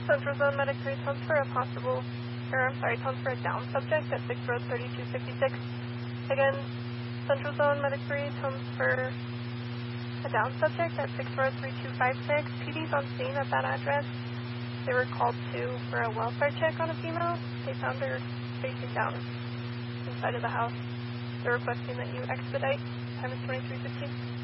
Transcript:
Central Zone Medic 3, tons for a tons for a down subject at 6 Road 3256. Again, Central Zone Medic 3, tons for a down subject at 6 Road 3256. PD's on scene at that address. They were called to for a welfare check on a female. They found her facing down inside of the house. They're requesting that you expedite. Time is 23:15.